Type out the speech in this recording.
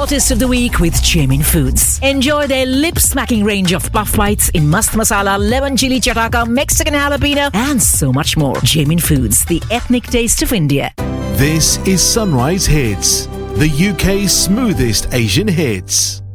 Hottest of the week with Jamin Foods. Enjoy their lip-smacking range of puff bites in mast masala, lemon chili chataka, Mexican jalapeno, and so much more. Jamin Foods, the ethnic taste of India. This is Sunrise Hits, the UK's smoothest Asian hits.